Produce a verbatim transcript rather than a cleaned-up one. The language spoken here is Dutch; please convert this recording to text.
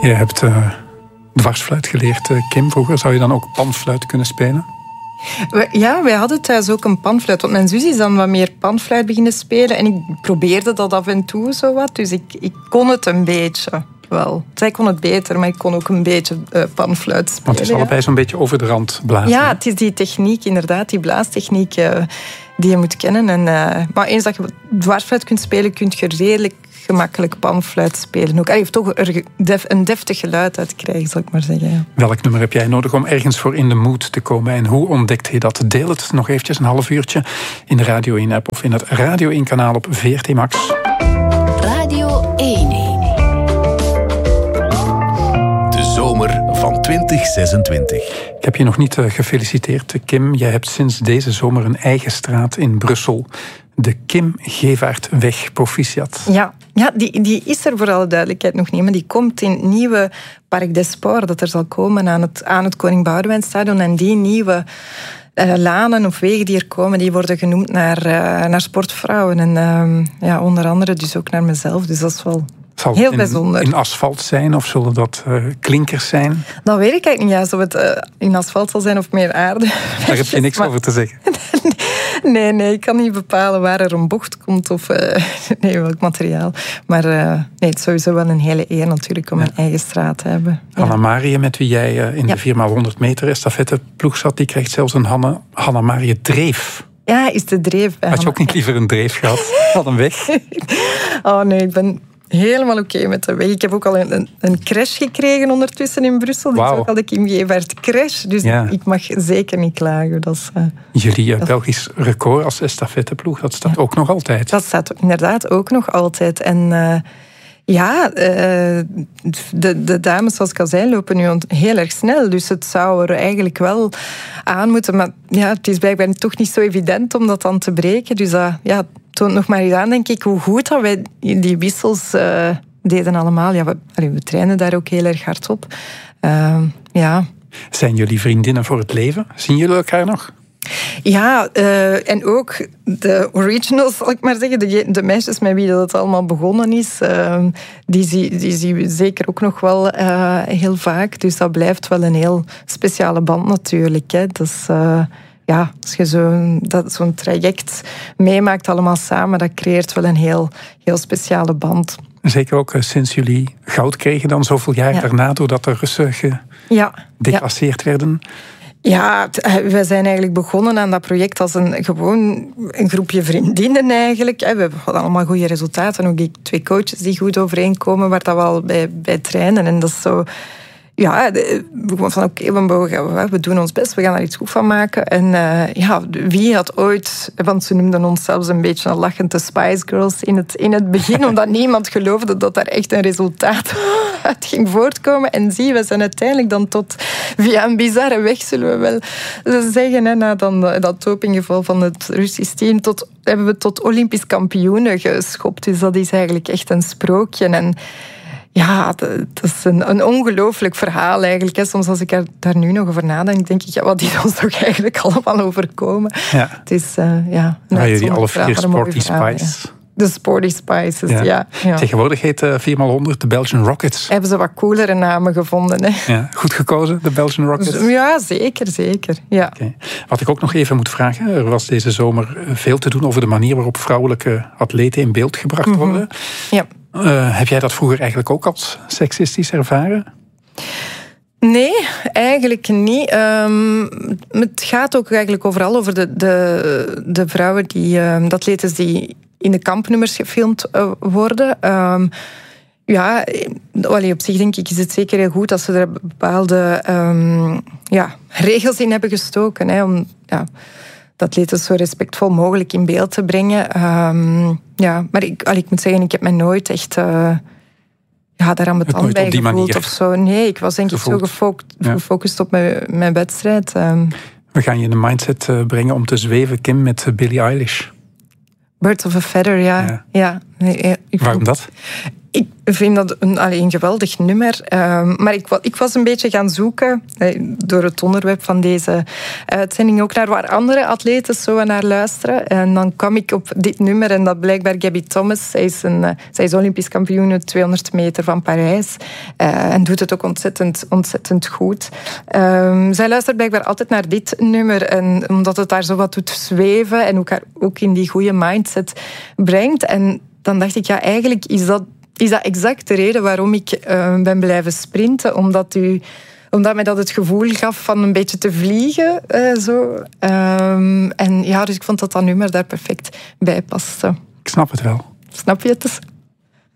Je hebt uh, dwarsfluit geleerd, uh, Kim. Vroeger zou je dan ook panfluit kunnen spelen? Ja, wij hadden thuis ook een panfluit. Want mijn zus is dan wat meer panfluit beginnen spelen. En ik probeerde dat af en toe zo wat. Dus ik, ik kon het een beetje wel. Zij kon het beter, maar ik kon ook een beetje uh, panfluit spelen. Want het is allebei zo'n beetje over de rand blazen. Ja, het is die techniek inderdaad, die blaastechniek uh, die je moet kennen. En, uh, maar eens dat je dwarsfluit kunt spelen, kun je redelijk gemakkelijk panfluit spelen. Ook, hij heeft toch er def, een deftig geluid uit krijgen, zal ik maar zeggen. Ja. Welk nummer heb jij nodig om ergens voor in de mood te komen? En hoe ontdekt je dat? Deel het nog eventjes een half uurtje in de Radio één-app of in het Radio één-kanaal op V R T Max. Radio één. De zomer van twintig zesentwintig. Ik heb je nog niet uh, gefeliciteerd, Kim. Jij hebt sinds deze zomer een eigen straat in Brussel. De Kim Gevaertweg. Proficiat. Ja, ja die, die is er voor alle duidelijkheid nog niet. Maar die komt in het nieuwe Parc des Sports dat er zal komen aan het, aan het Koning Boudewijnstadion. En die nieuwe uh, lanen of wegen die er komen, die worden genoemd naar, uh, naar sportvrouwen. En uh, ja, onder andere dus ook naar mezelf. Dus dat is wel... Zal heel het bijzonder. In, in asfalt zijn of zullen dat uh, klinkers zijn? Dat weet ik eigenlijk niet. Ja, of het uh, in asfalt zal zijn of meer aarde. Daar heb je niks maar... over te zeggen. Nee, nee, ik kan niet bepalen waar er een bocht komt of uh, nee, welk materiaal. Maar uh, nee, het is sowieso wel een hele eer natuurlijk om ja. een eigen straat te hebben. Hanna ja. Marië, met wie jij uh, in ja. de vier maal honderd meter estafetteploeg zat, die krijgt zelfs een Hanna, Hanna Marië dreef. Ja, is de dreef. Had je ook niet liever een dreef gehad dan een weg? Oh nee, ik ben... helemaal oké okay met de weg. Ik heb ook al een, een, een crash gekregen ondertussen in Brussel. Wow. Dus ook al de Kim Gevaert crash. Dus ja. ik mag zeker niet klagen. Dat is, uh, Jullie uh, dat... Belgisch record als estafetteploeg, dat staat ja. ook nog altijd. Dat staat inderdaad ook nog altijd. En uh, ja, uh, de, de dames, zoals ik al zei, lopen nu heel erg snel. Dus het zou er eigenlijk wel aan moeten. Maar ja, het is blijkbaar toch niet zo evident om dat dan te breken. Dus uh, ja... toont nog maar eens aan, denk ik, hoe goed dat wij die wissels uh, deden allemaal. Ja, we, allee, we trainen daar ook heel erg hard op. Uh, ja. Zijn jullie vriendinnen voor het leven? Zien jullie elkaar nog? Ja, uh, en ook de originals, zal ik maar zeggen, de, de meisjes met wie dat allemaal begonnen is, uh, die, zie, die zien we zeker ook nog wel uh, heel vaak. Dus dat blijft wel een heel speciale band natuurlijk. Hè. Dus... Uh, Ja, als je zo'n, dat, zo'n traject meemaakt allemaal samen, dat creëert wel een heel, heel speciale band. Zeker ook sinds jullie goud kregen dan zoveel jaar ja. daarna, doordat de Russen gedeclasseerd ja. werden. Ja, we zijn eigenlijk begonnen aan dat project als een gewoon een groepje vriendinnen eigenlijk. We hebben allemaal goede resultaten. Ook die twee coaches die goed overeenkomen, waar dat we al bij, bij trainen. En dat is zo... Ja, we van oké, okay, we doen ons best, we gaan er iets goed van maken. En uh, ja, wie had ooit, want ze noemden ons zelfs een beetje een lachende Spice Girls in het, in het begin, omdat niemand geloofde dat daar echt een resultaat uit ging voortkomen. En zie, we zijn uiteindelijk dan tot, via een bizarre weg, zullen we wel zeggen, hè, na dan dat dopinggeval van het Russisch team, tot, hebben we tot Olympisch kampioenen geschopt. Dus dat is eigenlijk echt een sprookje. En ja, dat is een, een ongelooflijk verhaal eigenlijk. Hè. Soms als ik er, daar nu nog over nadenk, denk ik, ja, wat is ons toch eigenlijk allemaal overkomen? Ja. Het is, uh, ja... Nou, jullie alle vier Sporty Spice. Ja. De Sporty Spices, ja. ja, ja. Tegenwoordig heet uh, vier maal honderd de Belgian Rockets. Hebben ze wat coolere namen gevonden. Hè? Ja, goed gekozen, de Belgian Rockets? Ja, zeker, zeker. Ja. Okay. Wat ik ook nog even moet vragen, er was deze zomer veel te doen over de manier waarop vrouwelijke atleten in beeld gebracht mm-hmm. worden. Ja. Uh, heb jij dat vroeger eigenlijk ook als seksistisch ervaren? Nee, eigenlijk niet. Um, het gaat ook eigenlijk overal over de, de, de vrouwen, die, um, de atletes die in de kampnummers gefilmd uh, worden. Um, ja, allee, op zich denk ik is het zeker heel goed dat ze er bepaalde um, ja, regels in hebben gestoken. Hè, om ja, de atleten zo respectvol mogelijk in beeld te brengen. Um, ja, maar ik, allee, ik moet zeggen, ik heb me nooit echt... Uh, Ja, daar aan mijn tand bij gevoeld of zo. Nee, ik was denk ik zo gefocust, ja. gefocust op mijn, mijn wedstrijd. Um. We gaan je in de mindset uh, brengen om te zweven, Kim, met uh, Billie Eilish. Birds of a Feather, ja. ja. ja. Nee, ik Waarom dat? Ik vind dat een, allee, een geweldig nummer. Uh, maar ik, ik was een beetje gaan zoeken, uh, door het onderwerp van deze uitzending, ook naar waar andere atleten zo naar luisteren. En dan kwam ik op dit nummer en dat blijkbaar Gabby Thomas. Zij is, een, uh, zij is Olympisch kampioen tweehonderd meter van Parijs. Uh, en doet het ook ontzettend, ontzettend goed. Uh, zij luistert blijkbaar altijd naar dit nummer. En omdat het haar zo wat doet zweven en ook haar ook in die goede mindset brengt. En dan dacht ik, ja, eigenlijk is dat is dat exact de reden waarom ik uh, ben blijven sprinten. Omdat, u, omdat mij dat het gevoel gaf van een beetje te vliegen. Uh, zo. Um, en ja, dus ik vond dat dat nummer daar perfect bij paste. Ik snap het wel. Snap je het?